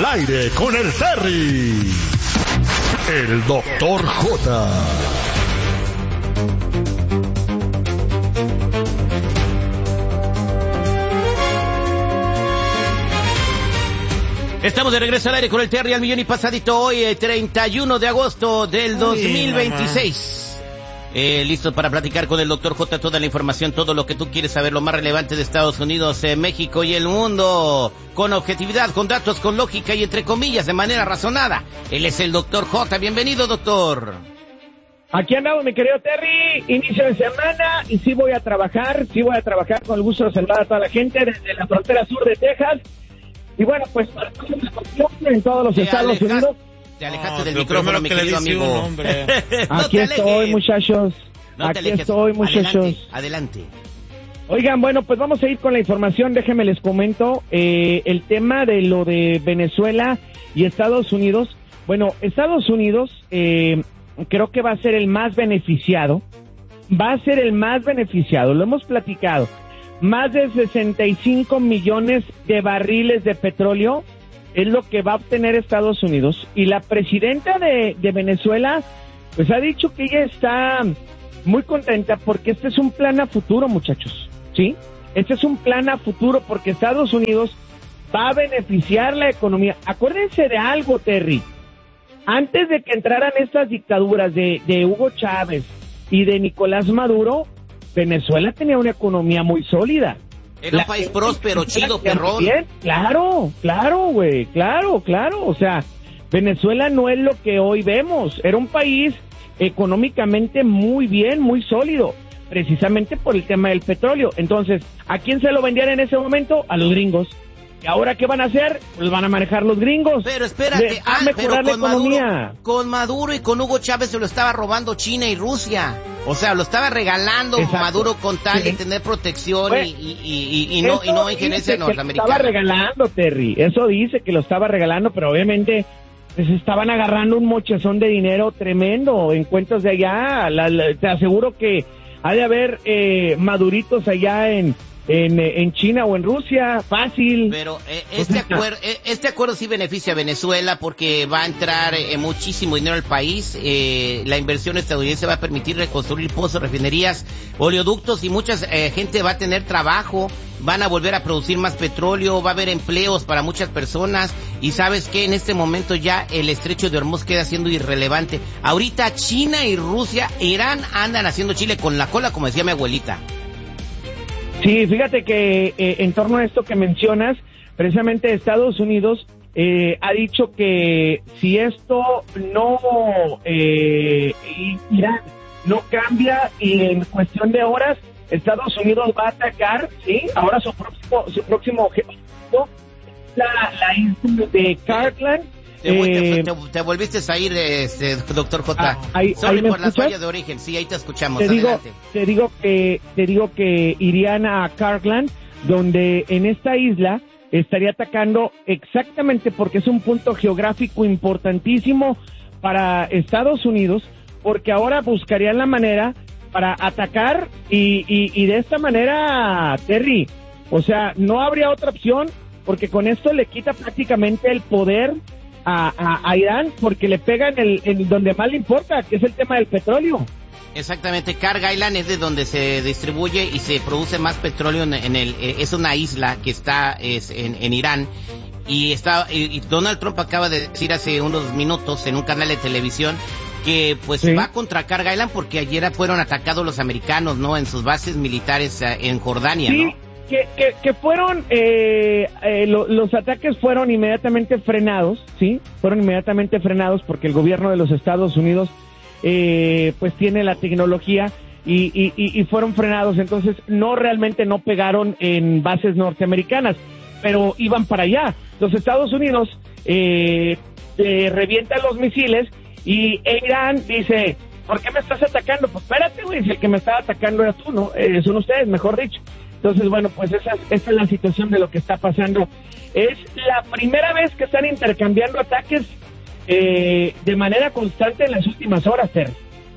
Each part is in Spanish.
Al aire con el Terry. El Dr. J. Estamos de regreso al aire con el Terry al millón y pasadito hoy, 31 de agosto del 2026. Listos para platicar con el Dr. J toda la información, todo lo que tú quieres saber, lo más relevante de Estados Unidos, México y el mundo, con objetividad, con datos, con lógica y entre comillas, de manera razonada. Él es el Dr. J. Bienvenido, doctor. Aquí andamos, mi querido Terry, inicio de semana y sí voy a trabajar con el gusto de saludar a toda la gente desde la frontera sur de Texas. Y bueno, pues en todos los Estados Unidos. Te alejaste del micrófono, mi querido amigo. Aquí estoy, muchachos. Aquí estoy, muchachos. Adelante. Oigan, bueno, pues vamos a ir con la información. Déjenme les comento el tema de lo de Venezuela y Estados Unidos. Bueno, Estados Unidos creo que va a ser el más beneficiado. Lo hemos platicado. Más de 65 millones de barriles de petróleo es lo que va a obtener Estados Unidos. Y la presidenta de Venezuela, pues ha dicho que ella está muy contenta porque este es un plan a futuro, muchachos, ¿sí? Este es un plan a futuro porque Estados Unidos va a beneficiar la economía. Acuérdense de algo, Terry. Antes de que entraran estas dictaduras de Hugo Chávez y de Nicolás Maduro, Venezuela tenía una economía muy sólida. Era un país próspero, chido, perrón. Bien, claro, güey, claro. O sea, Venezuela no es lo que hoy vemos. Era un país económicamente muy bien, muy sólido, precisamente por el tema del petróleo. Entonces, ¿a quién se lo vendían en ese momento? A los gringos. ¿Y ahora qué van a hacer? Pues van a manejar los gringos. Pero espérate, mejorar la economía. Con Maduro y con Hugo Chávez se lo estaba robando China y Rusia. O sea, lo estaba regalando. Exacto. Maduro con tal de tener protección, bueno, y no injerencia norteamericana. Lo estaba regalando, Terry. Eso dice que lo estaba regalando, pero obviamente pues estaban agarrando un mochezón de dinero tremendo en cuentas de allá. Te aseguro que ha de haber maduritos allá en China o en Rusia, fácil. Pero este acuerdo sí beneficia a Venezuela porque va a entrar muchísimo dinero al país. La inversión estadounidense va a permitir reconstruir pozos, refinerías, oleoductos y mucha gente va a tener trabajo. Van a volver a producir más petróleo, va a haber empleos para muchas personas. Y sabes que en este momento ya el estrecho de Hormuz queda siendo irrelevante. Ahorita China y Rusia, Irán andan haciendo chile con la cola, como decía mi abuelita. Sí, fíjate que en torno a esto que mencionas, precisamente Estados Unidos ha dicho que si esto no Irán no cambia y en cuestión de horas Estados Unidos va a atacar, sí, ahora su próximo objetivo la isla de Kirtland. Te volviste a ir, doctor J. Sorry por las fallas de origen. Sí, ahí te escuchamos. Te digo que irían a Kirtland, donde en esta isla estaría atacando exactamente porque es un punto geográfico importantísimo para Estados Unidos, porque ahora buscarían la manera para atacar y de esta manera, Terry, o sea, no habría otra opción, porque con esto le quita prácticamente el poder a Irán, porque le pegan en donde más le importa, que es el tema del petróleo. Exactamente, Kharg Island es de donde se distribuye y se produce más petróleo es una isla que está en Irán y Donald Trump acaba de decir hace unos minutos en un canal de televisión que pues va contra Kharg Island porque ayer fueron atacados los americanos, ¿no? En sus bases militares en Jordania, sí. ¿No? Que fueron, los ataques fueron inmediatamente frenados, ¿sí? Fueron inmediatamente frenados porque el gobierno de los Estados Unidos, pues tiene la tecnología y fueron frenados. Entonces, realmente no pegaron en bases norteamericanas, pero iban para allá. Los Estados Unidos, revientan los misiles y Irán dice, ¿por qué me estás atacando? Pues espérate, güey, si el que me estaba atacando era tú, ¿no? Son ustedes, mejor dicho. Entonces, bueno, pues esa es la situación de lo que está pasando. Es la primera vez que están intercambiando ataques de manera constante en las últimas horas, Ter.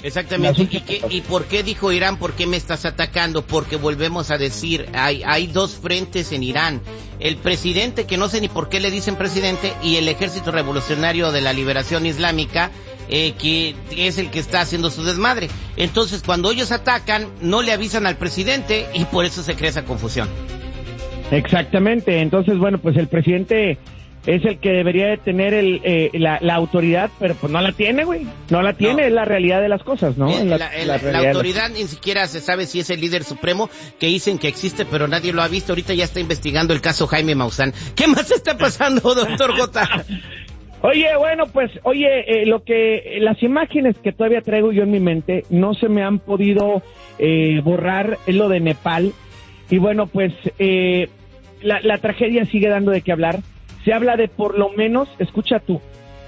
Exactamente. ¿Y por qué dijo Irán, por qué me estás atacando? Porque volvemos a decir, hay dos frentes en Irán. El presidente, que no sé ni por qué le dicen presidente, y el Ejército Revolucionario de la Liberación Islámica, que es el que está haciendo su desmadre. Entonces, cuando ellos atacan, no le avisan al presidente y por eso se crea esa confusión. Exactamente. Entonces, bueno, pues el presidente es el que debería de tener la autoridad, pero pues no la tiene, güey. No la tiene, no. Es la realidad de las cosas, ¿no? La autoridad ni siquiera se sabe si es el líder supremo, que dicen que existe, pero nadie lo ha visto. Ahorita ya está investigando el caso Jaime Maussan. ¿Qué más está pasando, doctor J? Oye, bueno, pues, las imágenes que todavía traigo yo en mi mente no se me han podido borrar, es lo de Nepal. Y bueno, pues, la tragedia sigue dando de qué hablar. Se habla de por lo menos, escucha tú,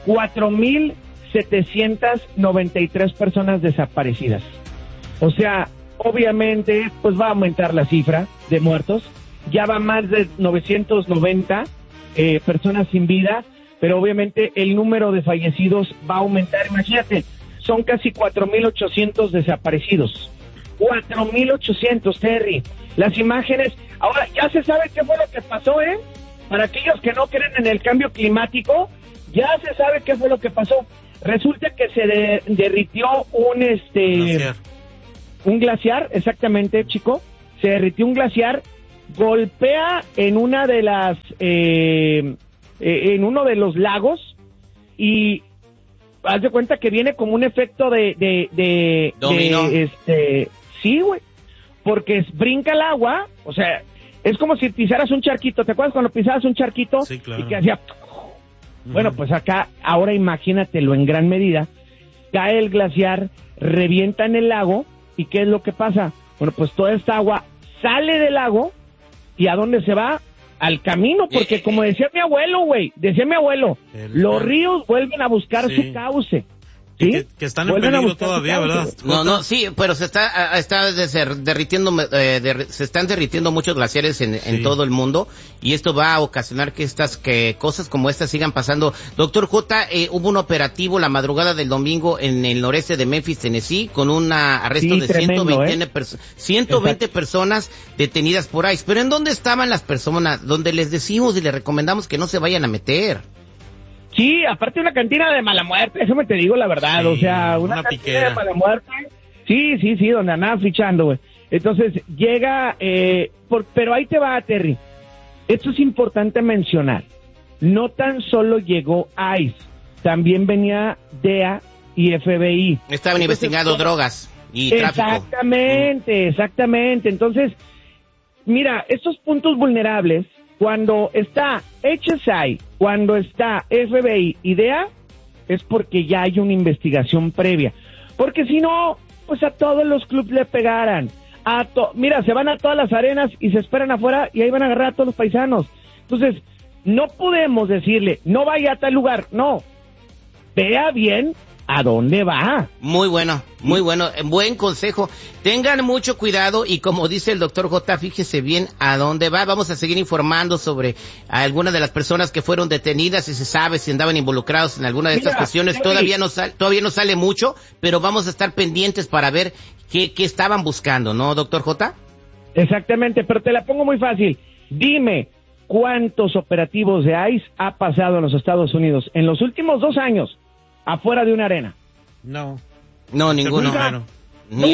4,793 personas desaparecidas. O sea, obviamente, pues va a aumentar la cifra de muertos. Ya va más de 990 personas sin vida, pero obviamente el número de fallecidos va a aumentar. Imagínate, son casi 4,800 desaparecidos. 4,800, Terry. Las imágenes, ahora ya se sabe qué fue lo que pasó, ¿eh? Para aquellos que no creen en el cambio climático, ya se sabe qué fue lo que pasó. Resulta que se derritió un glaciar, exactamente, chico. Se derritió un glaciar, golpea en una de las en uno de los lagos y haz de cuenta que viene como un efecto de dominó. Sí, güey, porque brinca el agua, o sea, es como si pisaras un charquito. ¿Te acuerdas cuando pisabas un charquito? Sí, claro. Y que hacía... Bueno, pues acá, ahora imagínatelo en gran medida, cae el glaciar, revienta en el lago, ¿y qué es lo que pasa? Bueno, pues toda esta agua sale del lago, ¿y a dónde se va? Al camino, porque como decía mi abuelo, güey, los ríos vuelven a buscar su cauce. ¿Sí? Que están en peligro todavía, ¿verdad? No, sí, pero se derritiendo, se están derritiendo muchos glaciares en todo el mundo, y esto va a ocasionar que cosas como estas sigan pasando. Doctor J, hubo un operativo la madrugada del domingo en el noreste de Memphis, Tennessee, con un arresto de tremendo, 120 personas detenidas por ICE. Pero ¿en dónde estaban las personas? Donde les decimos y les recomendamos que no se vayan a meter. Sí, aparte una cantina de mala muerte, eso me te digo la verdad, sí, o sea, una cantina piquera de mala muerte, sí, donde andaban fichando, güey. Entonces, llega, pero ahí te va, Terry, esto es importante mencionar, no tan solo llegó ICE, también venía DEA y FBI. Estaban investigando drogas y tráfico. Exactamente, entonces, mira, estos puntos vulnerables, cuando está HSI, cuando está FBI y DEA, es porque ya hay una investigación previa. Porque si no, pues a todos los clubes le pegaran. Mira, se van a todas las arenas y se esperan afuera y ahí van a agarrar a todos los paisanos. Entonces, no podemos decirle, no vaya a tal lugar. No, vea bien a dónde va. Muy bueno, buen consejo. Tengan mucho cuidado y como dice el doctor J, fíjese bien a dónde va. Vamos a seguir informando sobre algunas de las personas que fueron detenidas y se sabe si andaban involucrados en alguna de estas cuestiones. Todavía no sale mucho, pero vamos a estar pendientes para ver qué estaban buscando, ¿no, doctor J? Exactamente, pero te la pongo muy fácil. Dime, ¿cuántos operativos de ICE ha pasado en los Estados Unidos en los últimos 2 años? Afuera de una arena. No, ninguno. Ni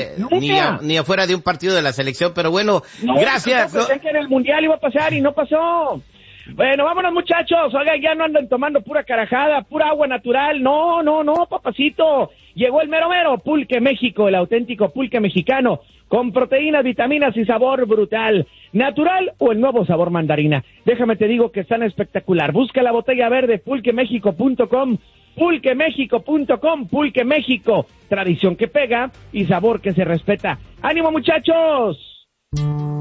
afuera de un partido de la selección, pero bueno, gracias. Pensé que en el Mundial iba a pasar y no pasó. Bueno, vámonos muchachos, oiga, ya no andan tomando pura carajada, pura agua natural, no, papacito. Llegó el mero Pulque México, el auténtico pulque mexicano, con proteínas, vitaminas y sabor brutal. ¿Natural o el nuevo sabor mandarina? Déjame te digo que están espectacular. Busca la botella verde, pulquemexico.com, pulquemexico.com, Pulque México, tradición que pega y sabor que se respeta. ¡Ánimo muchachos!